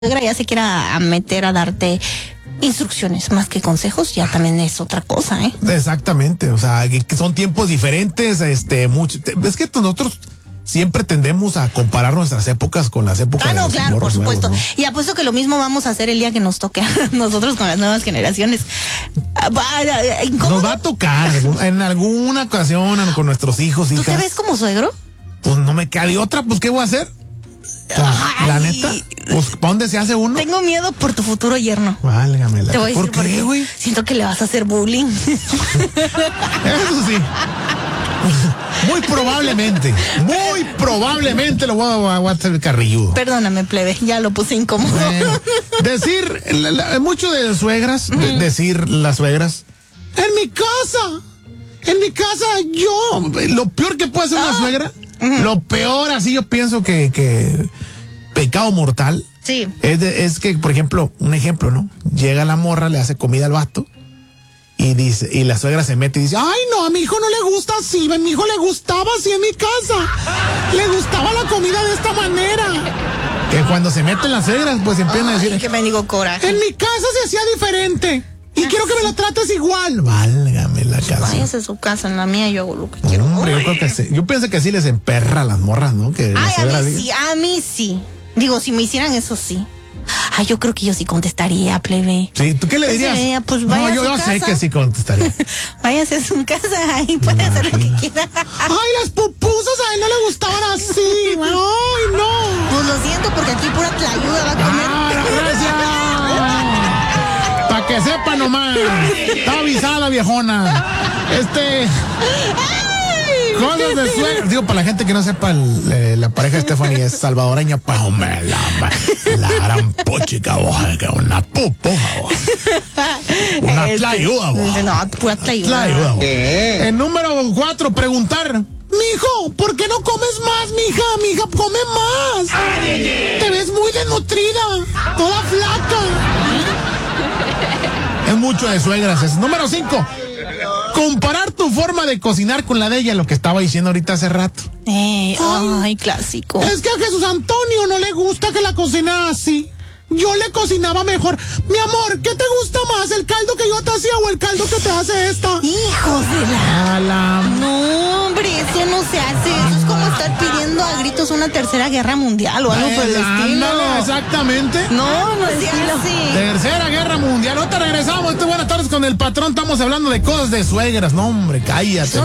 ya se quiera meter a darte instrucciones más que consejos, ya también es otra cosa, ¿eh? Exactamente, o sea, que son tiempos diferentes, es que nosotros siempre tendemos a comparar nuestras épocas con las épocas de los claro, por supuesto. nuevos, ¿no? Y apuesto que lo mismo vamos a hacer el día que nos toque a nosotros con las nuevas generaciones. Nos va a tocar en alguna ocasión con nuestros hijos, ¿Tú hijas. te ves como suegro? Pues no me queda de otra, pues ¿qué voy a hacer? La neta, pues ¿para dónde se hace uno? Tengo miedo por tu futuro yerno. Válgamela. Te voy a decir ¿Por qué, güey? Siento que le vas a hacer bullying. Eso sí. Muy probablemente lo voy a hacer carrilludo. Perdóname, plebe, ya lo puse incómodo. Decir, mucho de suegras, decir las suegras, en mi casa, lo peor que puede hacer una suegra, lo peor, así yo pienso que pecado mortal, sí, es que, por ejemplo, un ejemplo, ¿no? Llega la morra, le hace comida al vato, y dice, y la suegra se mete y dice, ay no, a mi hijo no le gusta así, a mi hijo le gustaba así en mi casa, le gustaba la comida de esta manera. Que cuando se meten las suegras, pues empiezan a decir, que me digo coraje. en mi casa se hacía diferente y quiero que me la trates igual. Válgame la casa. Váyase a su casa, en la mía yo hago lo que quiero. Hombre, yo creo que sí. Yo pienso que sí les emperra a las morras, ¿no? Que a mí sí. Digo, si me hicieran eso sí. Ay, yo creo que yo sí contestaría, plebe. Sí, ¿tú qué le dirías? Pues vaya no, yo sé que sí contestaría. Váyase a su casa, ahí puede hacer lo que quiera. Ay, las pupusas a él no le gustaban así. Ay, no. Pues lo siento, porque aquí pura tlayuda va a comer. Gracias. Para que sepa nomás. Está avisada la viejona. Cosas de suegra. Digo, para la gente que no sepa, la pareja de Stephanie es salvadoreña, pues, hombre, la gran pochica, que una pupuja, una tlayuda, no, pura tlayuda. El número 4, preguntar. Mijo, ¿por qué no comes más, mija? Mija, come más. Te ves muy desnutrida, toda flaca. Es mucho de suegras. Número 5. Comparar tu forma de cocinar con la de ella, lo que estaba diciendo ahorita hace rato. Ay, clásico. Es que a Jesús Antonio no le gusta que la cocine así. Yo le cocinaba mejor. Mi amor, ¿qué te gusta más? ¿El caldo que yo te hacía o el caldo que te hace esta? Hijos de la... No, hombre, eso no se hace. Eso es como estar pidiendo a gritos una tercera guerra mundial o algo por el estilo. Exactamente. No se hace. Tercera guerra mundial. Ahorita regresamos. Buenas tardes con el patrón. Estamos hablando de cosas de suegras. No, hombre, cállate.